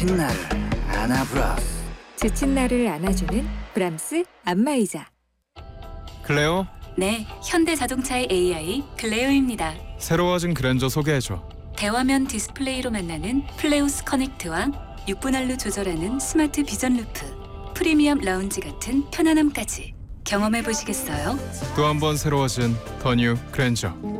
지친 나를 안아브라스. 지친 나를 안아주는 브람스 안마의자. 클레오, 네, 현대자동차의 AI 클레오입니다. 새로워진 그랜저 소개해줘. 대화면 디스플레이로 만나는 플레우스 커넥트와 6분할로 조절하는 스마트 비전 루프, 프리미엄 라운지 같은 편안함까지 경험해 보시겠어요? 또 한 번 새로워진 더 뉴 그랜저.